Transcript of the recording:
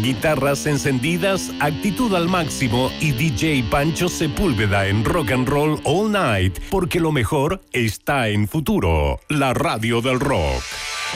guitarras encendidas, actitud al máximo y DJ Pancho Sepúlveda en Rock and Roll All Night, porque lo mejor está en Futuro, la radio del rock.